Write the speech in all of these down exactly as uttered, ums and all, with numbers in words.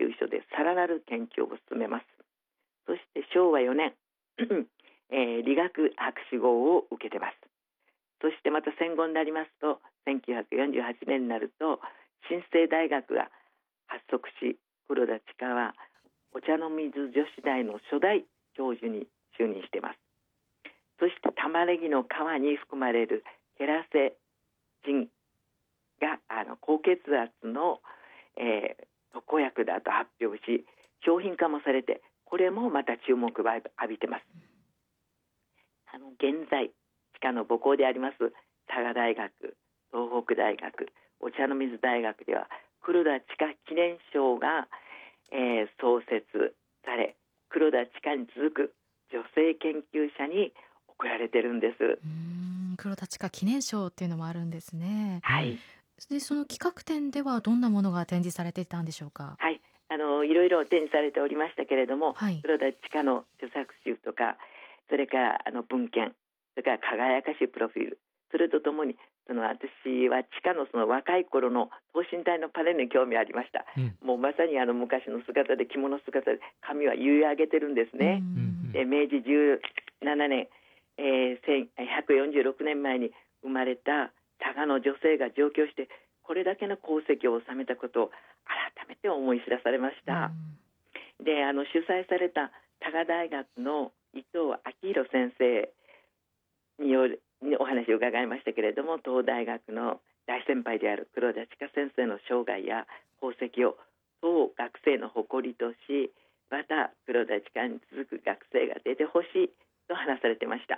究所でさらなる研究を進めます。そしてしょうわよねん、えー、理学博士号を受けてます。そしてまた戦後になりますとせんきゅうひゃくよんじゅうはちねんになると新生大学が発足し、黒田千佳はお茶の水女子大の初代教授に就任しています。そして玉ねぎの皮に含まれるケラセチンがあの高血圧の、えー、特効薬だと発表し商品化もされて、これもまた注目を浴びてます。あの現在地下の母校であります佐賀大学、東北大学、お茶の水大学では黒田千佳記念賞が、えー、創設され、黒田千佳に続く女性研究者に贈られてるんです。 うーん、黒田千佳記念賞っていうのもあるんですね。 はい。 でその企画展ではどんなものが展示されていたんでしょうか。 はい、あのいろいろ展示されておりましたけれども、はい、黒田千佳の著作集とか、それからあの文献、それから輝かしいプロフィール、それとともにその私は千佳のその若い頃の等身大のパネルに興味ありました、うん、もうまさにあの昔の姿で着物姿で髪は結い上げてるんですね。で明治じゅうななねん、えー、ひゃくよんじゅうろくねんまえに生まれた佐賀の女性が上京してこれだけの功績を収めたことを改めて思い知らされました。であの主催された佐賀大学の伊藤昭弘先生によるお話を伺いましたけれども、東大学の大先輩である黒田千佳先生の生涯や功績を当学生の誇りとし、また黒田千佳に続く学生が出てほしいと話されていました。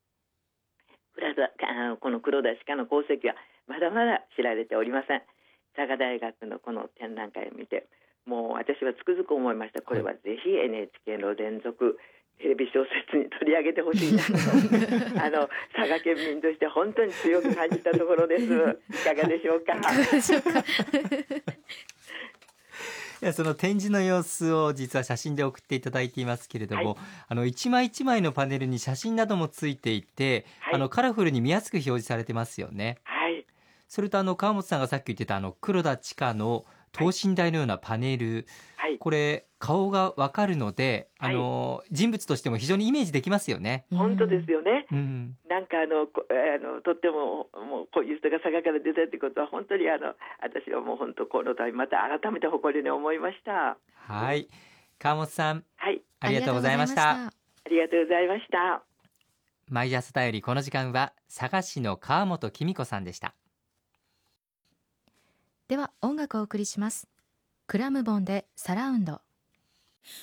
この黒田千佳の功績はまだまだ知られておりません。佐賀大学のこの展覧会を見て、もう私はつくづく思いました。これはぜひ エヌエイチケー の連続テレビ小説に取り上げてほしいなとあの佐賀県民として本当に強く感じたところです。いかがでしょうか。 いやその展示の様子を実は写真で送っていただいていますけれども、はい、あの一枚一枚のパネルに写真などもついていて、はい、あのカラフルに見やすく表示されてますよね。 はい、 それとあの川本さんがさっき言ってたあの黒田千佳の等身大のようなパネル、はい、これ顔がわかるので、あの、はい、人物としても非常にイメージできますよね。 本当ですよね、 うん、 なんかあのあのとってももうこういう人が佐賀から出たってことは本当にあの私はもう本当この度また改めて誇りに思いました。 はい、川本さん、 はい、 ありがとうございました。 ありがとうございました。 毎朝だよりこの時間は佐賀市の川本紀美子さんでした。 では音楽をお送りします。クラムボンでサラウンド。